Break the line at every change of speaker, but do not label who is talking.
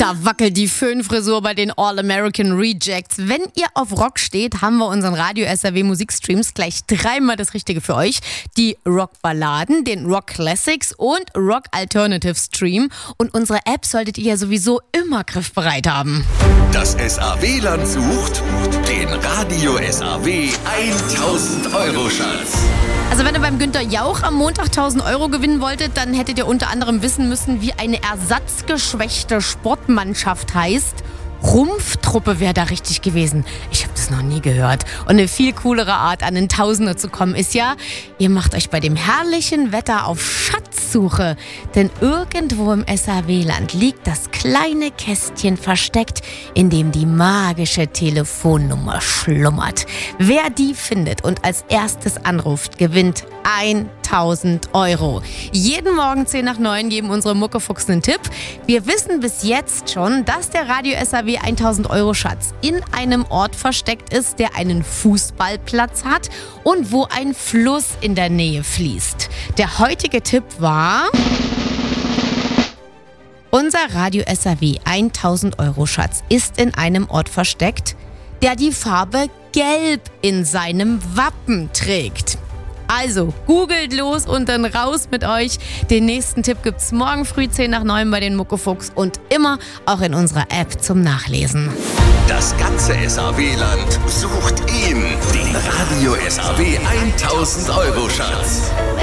Da wackelt die Föhnfrisur bei den All-American Rejects. Wenn ihr auf Rock steht, haben wir unseren Radio SAW Musikstreams gleich dreimal das Richtige für euch. Die Rockballaden, den Rock Classics und Rock Alternative Stream. Und unsere App solltet ihr ja sowieso immer griffbereit haben.
Das SAW-Land sucht den Radio SAW 1000 Euro Schatz.
Also wenn ihr beim Günther Jauch am Montag 1000 Euro gewinnen wolltet, dann hättet ihr unter anderem wissen müssen, wie eine ersatzgeschwächte Sportmannschaft heißt. Rumpftruppe wäre da richtig gewesen. Ich habe das noch nie gehört. Und eine viel coolere Art, an den Tausender zu kommen, ist ja, ihr macht euch bei dem herrlichen Wetter auf Schatzsuche. Denn irgendwo im SAW-Land liegt das kleine Kästchen versteckt, in dem die magische Telefonnummer schlummert. Wer die findet und als erstes anruft, gewinnt 1000 Euro. Jeden Morgen 10 nach 9 geben unsere Muckefuchs einen Tipp. Wir wissen bis jetzt schon, dass der Radio SAW 1000 Euro Schatz in einem Ort versteckt ist, der einen Fußballplatz hat und wo ein Fluss in der Nähe fließt. Der heutige Tipp war: Unser Radio SAW 1000 Euro Schatz ist in einem Ort versteckt, der die Farbe Gelb in seinem Wappen trägt. Also, googelt los und dann raus mit euch. Den nächsten Tipp gibt's morgen früh 10 nach 9 bei den Muckefuchs und immer auch in unserer App zum Nachlesen.
Das ganze SAW-Land sucht ihn, den Radio SAW 1000 Euro Schatz.